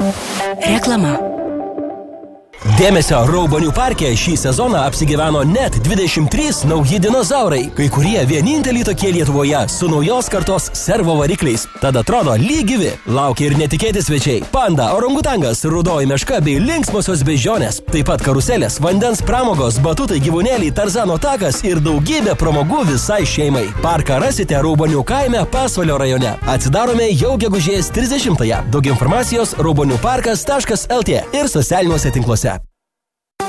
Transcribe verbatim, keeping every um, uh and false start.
Reklama. Dėmesio, Raubonių parke šį sezoną apsigyveno net dvidešimt trys nauji dinozaurai, kai kurie vieninteliai tokie Lietuvoje su naujos kartos servo varikliais. Tad atrodo lyg gyvi. Laukia ir netikėti svečiai. Panda, orangutangas, rudoji meška bei linksmosios beždžionės. Taip pat karuselės, vandens pramogos, batutai, gyvūnėliai, Tarzano takas ir daugybė pramogų visai šeimai. Parką rasite Raubonių kaime Pasvalio rajone. Atsidarome jau gegužės trisdešimtąją. Daug informacijos raubonių parkas taškas el tė ir socialiniuose tinkluose.